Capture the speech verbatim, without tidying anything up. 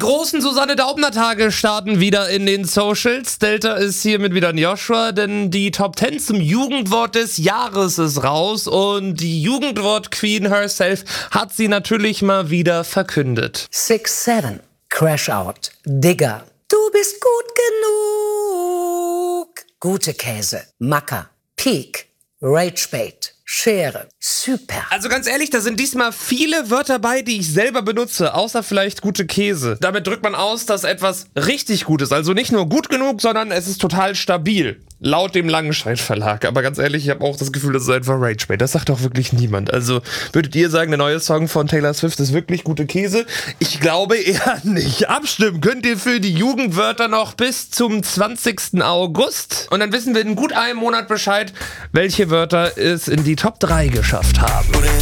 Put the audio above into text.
großen Susanne Daubner-Tage starten wieder in den Socials. Delta ist hiermit wieder ein Joshua, denn die Top zehn zum Jugendwort des Jahres ist raus und die Jugendwort-Queen herself hat sie natürlich mal wieder verkündet. six seven, Crash Out, Digger, du bist gut genug. Gute Käse, Macker, Peak, Ragebait, Schere, super. Also ganz ehrlich, da sind diesmal viele Wörter bei, die ich selber benutze, außer vielleicht gute Käse. Damit drückt man aus, dass etwas richtig gut ist. Also nicht nur gut genug, sondern es ist total stabil. Laut dem Langenscheidt Verlag. Aber ganz ehrlich, ich habe auch das Gefühl, das ist einfach Ragebait. Das sagt doch wirklich niemand. Also würdet ihr sagen, der neue Song von Taylor Swift ist wirklich gute Käse? Ich glaube eher nicht. Abstimmen könnt ihr für die Jugendwörter noch bis zum zwanzigsten August. Und dann wissen wir in gut einem Monat Bescheid, welche Wörter es in die Top drei geschafft haben.